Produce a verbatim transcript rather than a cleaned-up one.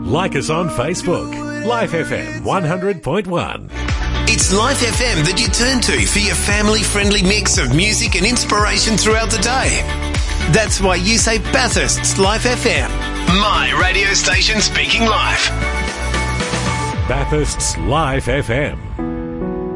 Like us on Facebook. Life F M one hundred point one. It's Life F M that you turn to for your family-friendly mix of music and inspiration throughout the day. That's why you say Bathurst's Life F M. My radio station speaking life. Bathurst's Life F M.